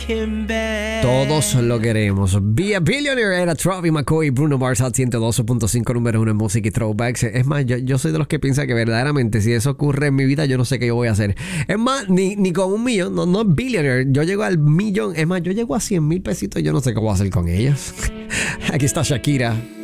Todos lo queremos. Be a Billionaire era Travis McCoy, Bruno Mars, Hot 102.5, número 1 en música y throwbacks. Es más, yo soy de los que piensa que verdaderamente si eso ocurre en mi vida, yo no sé qué yo voy a hacer. Es más, ni con un millón, no es billionaire. Yo llego al millón, es más, yo llego a 100,000 pesitos, yo no sé qué voy a hacer con ellos. Aquí está Shakira.